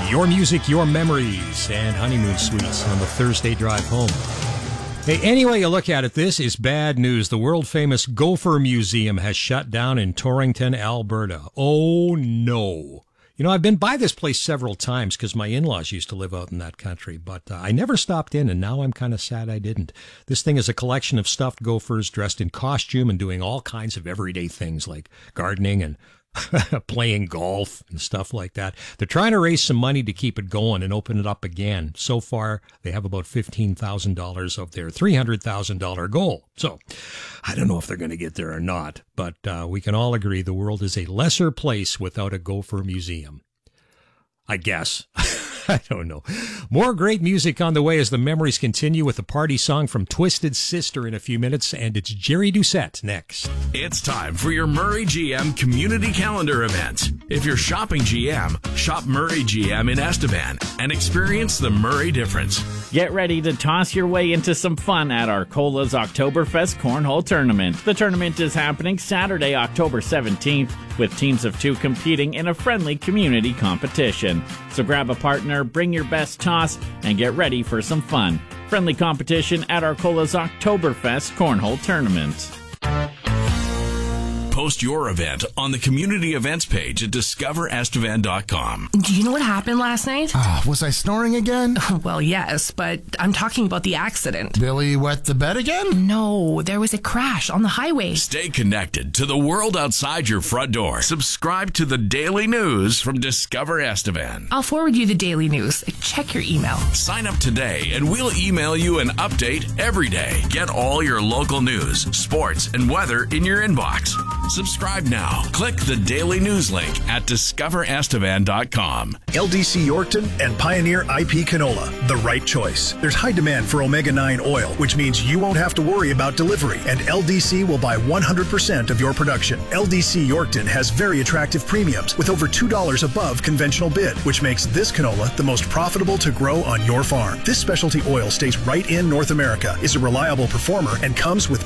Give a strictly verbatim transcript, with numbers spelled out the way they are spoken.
Your music, your memories, and honeymoon suites on the Thursday drive home. Hey, any way you look at it, this is bad news. The world-famous Gopher Museum has shut down in Torrington, Alberta. Oh, no. You know, I've been by this place several times because my in-laws used to live out in that country, but uh, I never stopped in, and now I'm kind of sad I didn't. This thing is a collection of stuffed gophers dressed in costume and doing all kinds of everyday things like gardening and playing golf and stuff like that. They're trying to raise some money to keep it going and open it up again. So far, they have about fifteen thousand dollars of their three hundred thousand dollars goal. So I don't know if they're going to get there or not, but uh, we can all agree the world is a lesser place without a Gopher Museum. I guess. I don't know. More great music on the way as the memories continue with a party song from Twisted Sister in a few minutes, and it's Jerry Doucette next. It's time for your Murray G M Community Calendar event. If you're shopping G M, shop Murray G M in Estevan and experience the Murray difference. Get ready to toss your way into some fun at Arcola's Oktoberfest Cornhole Tournament. The tournament is happening Saturday, October seventeenth, with teams of two competing in a friendly community competition. So grab a partner, bring your best toss, and get ready for some fun. Friendly competition at Arcola's Oktoberfest Cornhole Tournament. Post your event on the community events page at discover estevan dot com. Do you know what happened last night? Uh, was I snoring again? Well, yes, but I'm talking about the accident. Billy wet the bed again? No, there was a crash on the highway. Stay connected to the world outside your front door. Subscribe to the daily news from Discover Estevan. I'll forward you the daily news. Check your email. Sign up today and we'll email you an update every day. Get all your local news, sports, and weather in your inbox. Subscribe now. Click the daily news link at discover estevan dot com. L D C Yorkton and Pioneer I P Canola, the right choice. There's high demand for omega nine oil, which means you won't have to worry about delivery, and L D C will buy one hundred percent of your production. L D C Yorkton has very attractive premiums with over two dollars above conventional bid, which makes this canola the most profitable to grow on your farm. This specialty oil stays right in North America, is a reliable performer, and comes with